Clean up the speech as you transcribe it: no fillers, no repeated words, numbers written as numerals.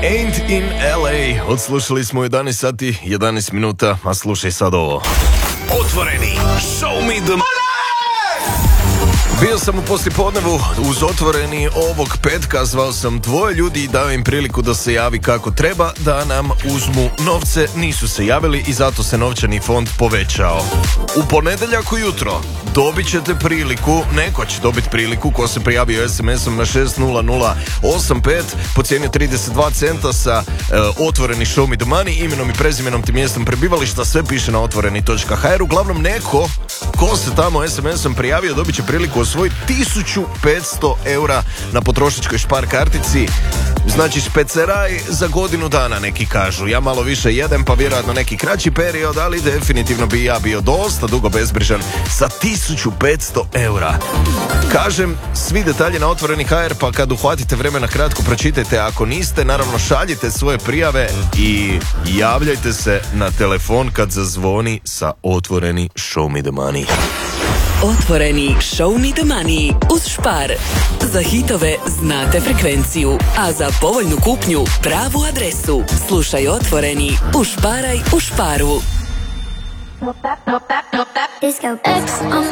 Ain't in LA. Odslušali smo 11 sati, 11 minuta, a slušaj sad ovo. Otvoreni, show me the money! Bio sam u poslijepodnevu uz Otvoreni ovog petka, zvao sam dvoje ljudi i dao im priliku da se javi kako treba, da nam uzmu novce. Nisu se javili i zato se novčani fond povećao. U ponedjeljak ujutro dobit ćete priliku, neko će dobiti priliku ko se prijavio SMS-om na 60085 po cijeni 32 centa sa Otvoreni show me the money, imenom i prezimenom te mjestom prebivališta, sve piše na otvoreni.hr. Uglavnom neko ko se tamo SMS-om prijavio dobit će priliku osvojiti 1500 eura na potrošačkoj Spar kartici. Znači špeceraj za godinu dana, neki kažu. Ja malo više jedem, pa vjerojatno neki kraći period, ali definitivno bi ja bio dosta dugo bezbrižan sa 1500 eura. Kažem, svi detalji na Otvoreni HR, pa kad uhvatite vremena kratko pročitajte. Ako niste, naravno šaljite svoje prijave i javljajte se na telefon kad zazvoni sa Otvoreni show me the money. Otvoreni show me the money uz Spar. Za hitove znate frekvenciju, a za povoljnu kupnju pravu adresu. Slušaj Otvoreni, ušparaj u Sparu. Disco X on